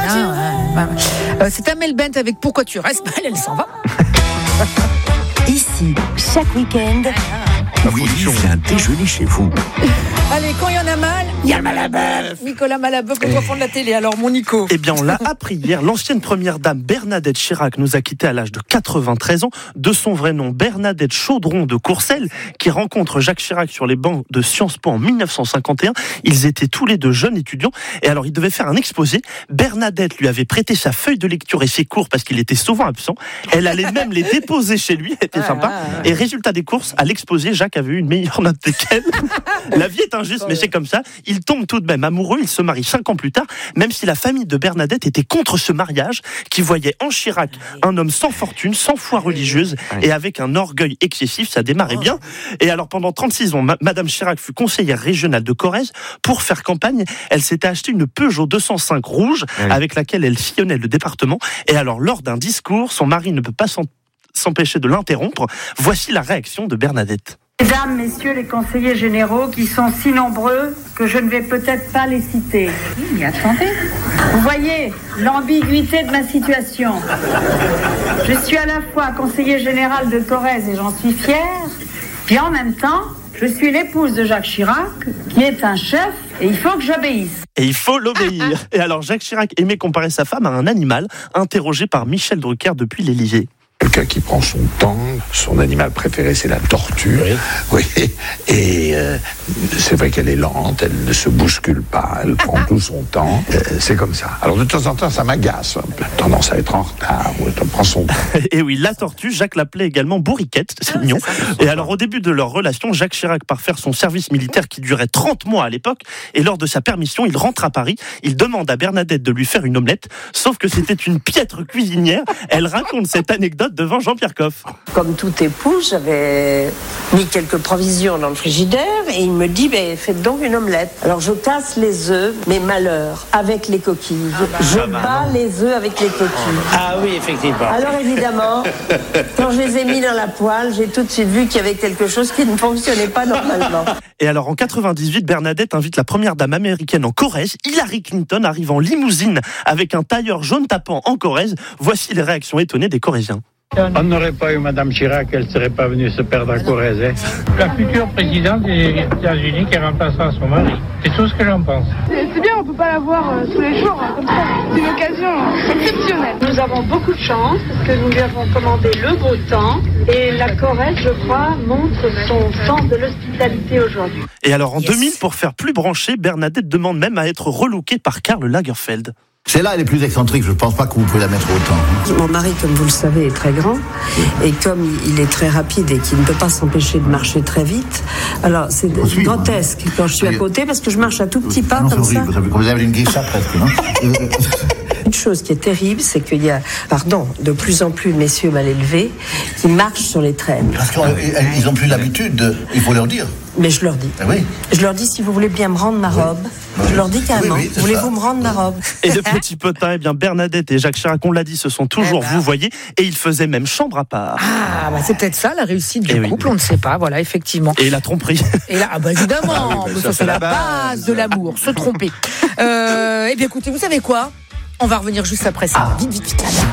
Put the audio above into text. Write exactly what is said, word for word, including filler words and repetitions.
Ah, ouais. euh, c'est Amel Bent avec Pourquoi tu restes. Elle, elle s'en va. Ici, chaque week-end, Oui, vient déjeuner chez vous. Allez, quand il y en a mal, il y a le Malabeuf. Nicolas Malabeuf, au grand fond de la télé. Alors, mon Nico. Eh bien, on l'a appris hier. L'ancienne première dame Bernadette Chirac nous a quittés à l'âge de quatre-vingt-treize ans. De son vrai nom, Bernadette Chaudron de Courcelles, qui rencontre Jacques Chirac sur les bancs de Sciences Po en dix-neuf cent cinquante et un. Ils étaient tous les deux jeunes étudiants. Et alors, ils devaient faire un exposé. Bernadette lui avait prêté sa feuille de lecture et ses cours parce qu'il était souvent absent. Elle allait même les déposer chez lui. C'était sympa. Et résultat des courses, à l'exposé, Jacques avait eu une meilleure note qu'elle. La vie est injuste, mais c'est comme ça. Ils tombent tout de même amoureux. Ils se marient cinq ans plus tard, même si la famille de Bernadette était contre ce mariage, qui voyait en Chirac un homme sans fortune, sans foi religieuse et avec un orgueil excessif. Ça démarrait bien. Et alors, pendant trente-six ans, ma- Madame Chirac fut conseillère régionale de Corrèze. Pour faire campagne, elle s'était acheté une Peugeot deux cent cinq rouge, oui, avec laquelle elle sillonnait le département. Et alors, lors d'un discours, son mari ne peut pas s'en s'empêcher de l'interrompre. Voici la réaction de Bernadette. Mesdames, messieurs les conseillers généraux qui sont si nombreux que je ne vais peut-être pas les citer. Oui, mais attendez. Vous voyez l'ambiguïté de ma situation. Je suis à la fois conseiller général de Corrèze et j'en suis fière, puis en même temps, je suis l'épouse de Jacques Chirac, qui est un chef, et il faut que j'obéisse. Et il faut l'obéir. Et alors, Jacques Chirac aimait comparer sa femme à un animal, interrogé par Michel Drucker depuis l'Élysée. Quelqu'un qui prend son temps, son animal préféré c'est la tortue. Oui. Oui. Et euh, c'est vrai qu'elle est lente, elle ne se bouscule pas, elle prend tout son temps. Euh, c'est comme ça. Alors de temps en temps ça m'agace, elle a tendance à être en retard, ou elle prend son temps. Et oui, la tortue, Jacques l'appelait également bourriquette, c'est mignon. Et alors au début de leur relation, Jacques Chirac part faire son service militaire qui durait trente mois à l'époque. Et lors de sa permission, il rentre à Paris. Il demande à Bernadette de lui faire une omelette. Sauf que c'était une piètre cuisinière. Elle raconte cette anecdote devant Jean-Pierre Coff. Comme toute épouse, j'avais mis quelques provisions dans le frigidaire et il me dit ben, faites donc une omelette. Alors je casse les œufs, mais malheur, avec les coquilles. Je bats les œufs avec les coquilles. Ah oui, effectivement. Alors évidemment, quand je les ai mis dans la poêle, j'ai tout de suite vu qu'il y avait quelque chose qui ne fonctionnait pas normalement. Et alors en quatre-vingt-dix-huit, Bernadette invite la première dame américaine en Corrèze. Hillary Clinton arrive en limousine avec un tailleur jaune tapant en Corrèze. Voici les réactions étonnées des Corréziens. On n'aurait pas eu Madame Chirac, elle ne serait pas venue se perdre à Corrèze. Hein. La future présidente des États-Unis qui remplacera son mari. C'est tout ce que j'en pense. C'est, c'est bien, on ne peut pas la voir euh, tous les jours, hein, comme ça. C'est une occasion exceptionnelle. Nous avons beaucoup de chance parce que nous lui avons commandé le beau temps. Et la Corrèze, je crois, montre son sens de l'hospitalité aujourd'hui. Et alors en Yes. deux mille, pour faire plus branché, Bernadette demande même à être relookée par Karl Lagerfeld. Celle-là, elle est plus excentrique, je ne pense pas que vous pouvez la mettre autant. Mon mari, comme vous le savez, est très grand et comme il est très rapide et qu'il ne peut pas s'empêcher de marcher très vite, alors c'est Aussi, grotesque quand je suis à côté parce que je marche à tout petits pas non, comme c'est ça. horrible, vous avez une geisha presque, non? Une chose qui est terrible, c'est qu'il y a, pardon, de plus en plus de messieurs mal élevés qui marchent sur les traînes. Parce qu'ils n'ont plus l'habitude, de, il faut leur dire. Mais je leur dis. Ah oui. Je leur dis, si vous voulez bien me rendre ma robe, je leur dis carrément, Oui, oui, c'est voulez-vous ça. me rendre ma robe? Et de petits potins, eh bien Bernadette et Jacques Chirac, on l'a dit, se sont toujours vous voyez, et ils faisaient même chambre à part. Ah, bah c'est peut-être ça la réussite du Eh oui. couple, on ne sait pas, voilà, effectivement. Et la tromperie. Et là, ah bah évidemment, Ah oui, bah mais ça, ça, c'est c'est la la base de l'amour, se tromper. Euh, eh bien écoutez, vous savez quoi? On va revenir juste après ça. Vite, vite, vite.